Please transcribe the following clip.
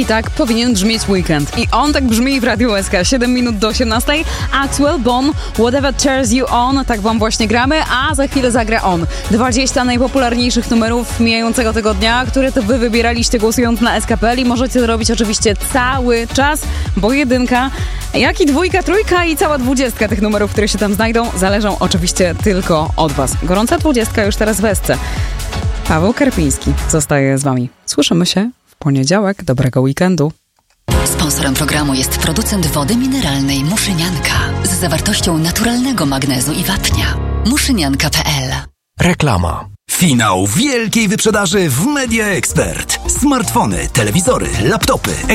I tak powinien brzmieć weekend. I on tak brzmi w Radiu SK. 7 minut do 18. Axwell, Bon, Whatever Turns You On. Tak wam właśnie gramy, a za chwilę zagra on. 20 najpopularniejszych numerów mijającego tygodnia, które to wy wybieraliście głosując na SK.pl i możecie to robić oczywiście cały czas, bo jedynka, jak i dwójka, trójka i cała 20 tych numerów, które się tam znajdą, zależą oczywiście tylko od was. Gorąca 20 już teraz w SC. Paweł Karpiński zostaje z wami. Słyszymy się w poniedziałek. Dobrego weekendu. Sponsorem programu jest producent wody mineralnej Muszynianka z zawartością naturalnego magnezu i wapnia. Muszynianka.pl. Reklama. Finał wielkiej wyprzedaży w Media Expert. Smartfony, telewizory, laptopy,